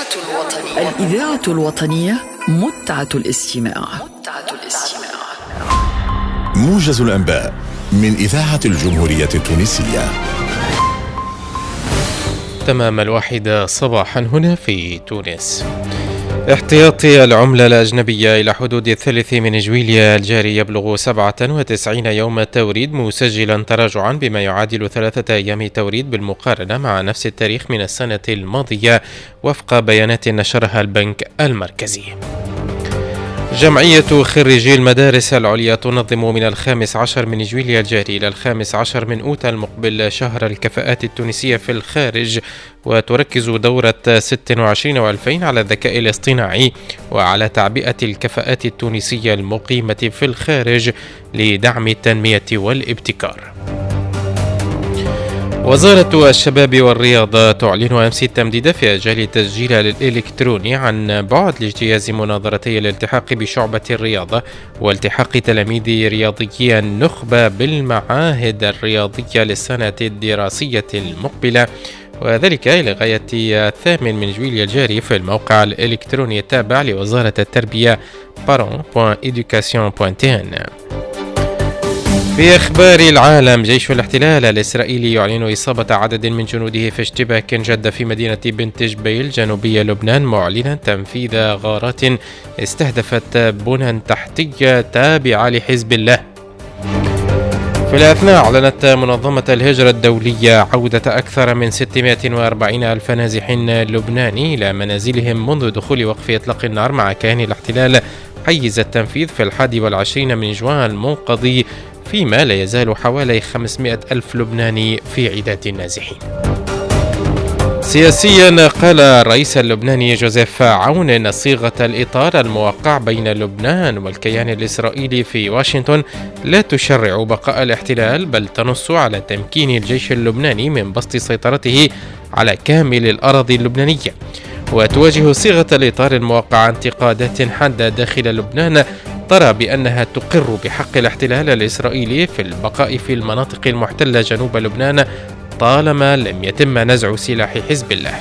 الإذاعة الوطنية متعة الاستماع. موجز الأنباء من إذاعة الجمهورية التونسية. تمام 1 صباحا هنا في تونس. احتياطي العملة الأجنبية إلى حدود 3 من جويليا الجاري يبلغ 97 يوم توريد، مسجلا تراجعا بما يعادل 3 أيام توريد بالمقارنة مع نفس التاريخ من السنة الماضية، وفق بيانات نشرها البنك المركزي. جمعية خريجي المدارس العليا تنظم من 15 من جويليا الجاري إلى 15 من أوت المقبل شهر الكفاءات التونسية في الخارج، وتركز دورة 26 و2000 على الذكاء الاصطناعي وعلى تعبئة الكفاءات التونسية المقيمة في الخارج لدعم التنمية والابتكار. وزارة الشباب والرياضة تعلن أمس التمديد في أجال التسجيل الإلكتروني عن بعد لاجتياز مناظرتي الالتحاق بشعبة الرياضة والتحاق تلاميذ رياضيي النخبة بالمعاهد الرياضية للسنة الدراسية المقبلة، وذلك إلى غاية 8 من جويليا الجاري في الموقع الإلكتروني التابع لوزارة التربية parents.education.tn. في أخبار العالم، جيش الاحتلال الإسرائيلي يعلن إصابة عدد من جنوده في اشتباك جد في مدينة بنت جبيل جنوبي لبنان، معلنا تنفيذ غارات استهدفت بنى تحتية تابعة لحزب الله. في الأثناء أعلنت منظمة الهجرة الدولية عودة أكثر من 640 ألف نازح لبناني إلى منازلهم منذ دخول وقف إطلاق النار مع كيان الاحتلال حيز التنفيذ في 21 من جوان المنقضي، فيما لا يزال حوالي 500 ألف لبناني في عداد النازحين. سياسيا، قال الرئيس اللبناني جوزيف عون أن صيغة الإطار الموقع بين لبنان والكيان الإسرائيلي في واشنطن لا تشرع بقاء الاحتلال، بل تنص على تمكين الجيش اللبناني من بسط سيطرته على كامل الأراضي اللبنانية. وتواجه صيغة الإطار الموقع انتقادات حادة داخل لبنان ترى بأنها تقر بحق الاحتلال الإسرائيلي في البقاء في المناطق المحتلة جنوب لبنان طالما لم يتم نزع سلاح حزب الله.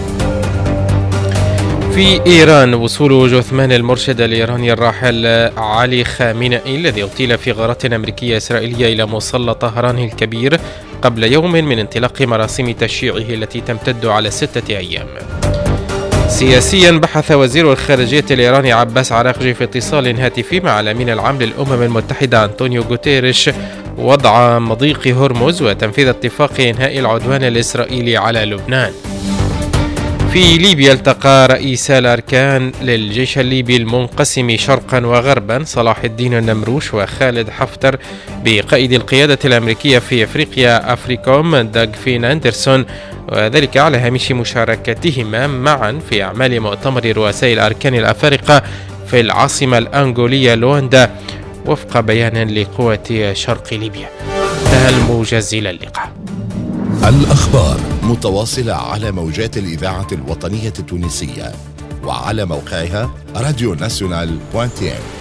في إيران، وصول جثمان المرشد الإيراني الراحل علي خامنئي الذي اغتيل في غارات أمريكية إسرائيلية إلى مصلى طهران الكبير قبل يوم من انطلاق مراسم تشييعه التي تمتد على 6 أيام. سياسيا، بحث وزير الخارجية الإيراني عباس عراقجي في اتصال هاتفي مع الأمين العام للأمم المتحدة أنطونيو غوتيريش وضع مضيق هرمز وتنفيذ اتفاق إنهاء العدوان الإسرائيلي على لبنان. في ليبيا، التقى رئيس الأركان للجيش الليبي المنقسم شرقا وغربا صلاح الدين النمروش وخالد حفتر بقائد القيادة الأمريكية في أفريقيا أفريكوم داغ فين أندرسون، وذلك على هامش مشاركتهما معا في أعمال مؤتمر رؤساء الأركان الأفارقة في العاصمة الأنغولية لواندا، وفق بيان لقوة شرق ليبيا. انتهى الموجز، إلى اللقاء. الأخبار متواصلة على موجات الإذاعة الوطنية التونسية وعلى موقعها radionational.tn.